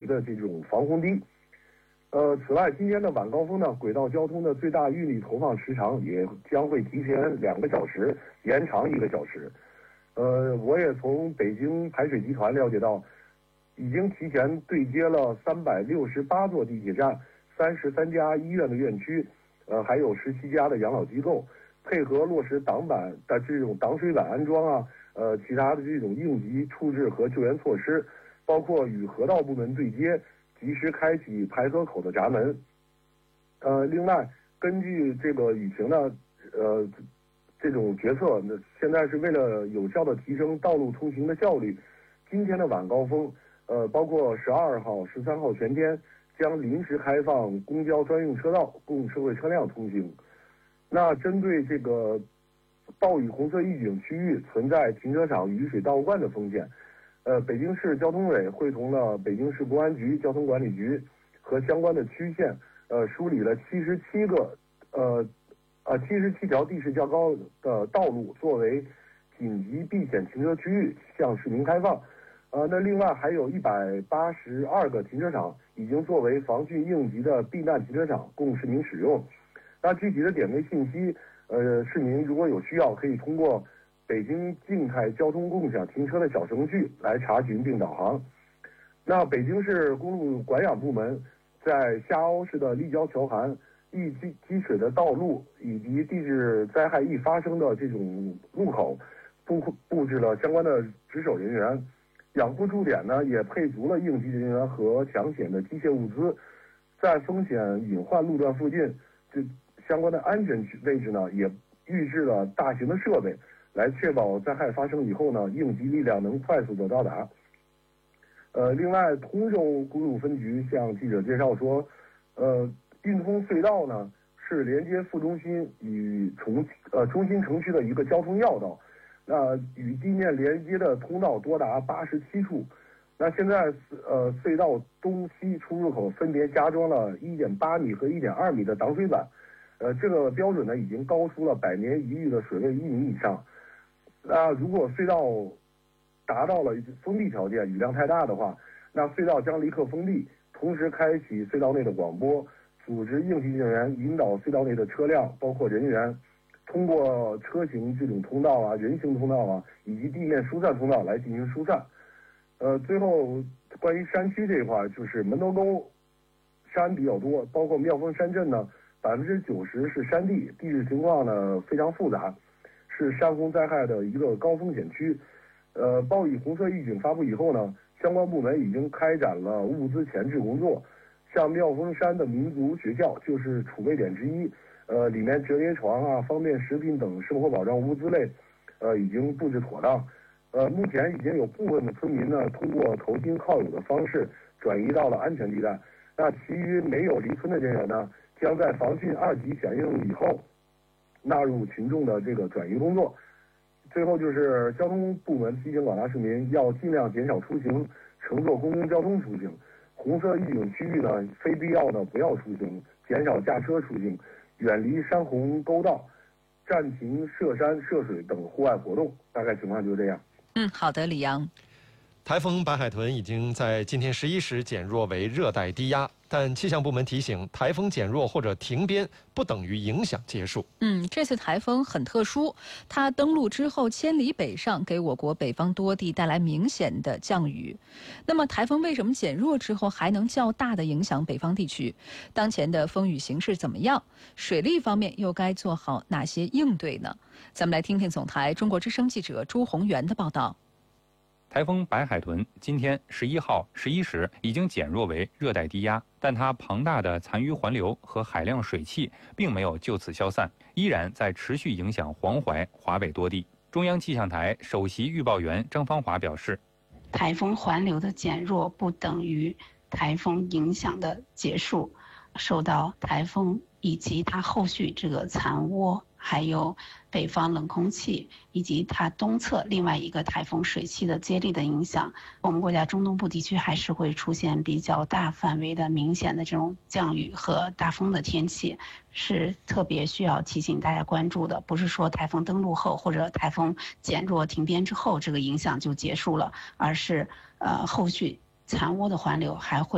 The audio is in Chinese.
的这种防洪堤。此外，今天的晚高峰呢，轨道交通的最大运力投放时长也将会提前2个小时，延长1个小时。我也从北京排水集团了解到，已经提前对接了368座地铁站、33家医院的院区，还有17家的养老机构，配合落实挡板的这种挡水板安装啊，其他的这种应急处置和救援措施，包括与河道部门对接，及时开启排河口的闸门。另外，根据这个雨情呢，这种决策，现在是为了有效的提升道路通行的效率。今天的晚高峰，包括12号、13号全天将临时开放公交专用车道供社会车辆通行。那针对这个暴雨红色预警区域存在停车场雨水倒灌的风险，北京市交通委会同了北京市公安局交通管理局和相关的区县，梳理了77条地势较高的道路作为紧急避险停车区域向市民开放。那另外还有182个停车场已经作为防汛应急的避难停车场供市民使用。那具体的点位信息，市民如果有需要，可以通过北京静态交通共享停车的小程序来查询并导航。那北京市公路管养部门在夏凹市的立交桥涵易积水的道路以及地质灾害易发生的这种路口，布置了相关的值守人员。养护驻点呢也配足了应急人员和抢险的机械物资，在风险隐患路段附近，这相关的安全位置呢也预置了大型的设备，来确保灾害发生以后呢，应急力量能快速的到达。另外，通州公路分局向记者介绍说，运通隧道呢是连接副中心与中心城区的一个交通要道。那与地面连接的通道多达87处。那现在隧道东西出入口分别加装了1.8米和1.2米的挡水板，这个标准呢已经高出了100年一遇的水位1米以上。那如果隧道达到了封闭条件，雨量太大的话，那隧道将立刻封闭，同时开启隧道内的广播，组织应急人员引导隧道内的车辆，包括人员，通过车行这种通道啊、人行通道啊，以及地面疏散通道来进行疏散。最后关于山区这一块，就是门头沟山比较多，包括妙峰山镇呢，90%是山地，地质情况呢非常复杂，是山洪灾害的一个高风险区。暴雨红色预警发布以后呢，相关部门已经开展了物资前置工作，像妙峰山的民族学校就是储备点之一。里面折叠床啊、方便食品等生活保障物资类，已经布置妥当。目前已经有部分的村民呢，通过投金靠友的方式转移到了安全地带。那其余没有离村的人员呢，将在防汛2级响应以后，纳入群众的这个转移工作。最后就是交通部门提醒广大市民要尽量减少出行，乘坐公共交通出行。红色预警区域呢，非必要呢不要出行，减少驾车出行。远离山洪沟道，暂停涉山涉水等户外活动。大概情况就是这样。 好的，李阳。 台风白海豚已经在今天11时减弱为热带低压，但气象部门提醒，台风减弱或者停边不等于影响结束。 这次台风很特殊，它登陆之后千里北上，给我国北方多地带来明显的降雨。那么台风为什么减弱之后还能较大的影响北方地区？当前的风雨形势怎么样？水利方面又该做好哪些应对呢？咱们来听听总台中国之声记者朱宏元的报道。 台风白海豚今天11号11时已经减弱为热带低压，但它庞大的残余环流和海量水汽并没有就此消散，依然在持续影响黄淮、华北多地。中央气象台首席预报员张芳华表示， 台风环流的减弱不等于台风影响的结束，受到台风以及它后续这个残涡，还有北方冷空气以及它东侧另外一个台风水汽的接力的影响，我们国家中东部地区还是会出现比较大范围的明显的这种降雨和大风的天气，是特别需要提醒大家关注的。不是说台风登陆后或者台风减弱停边之后这个影响就结束了，而是后续残涡的环流还会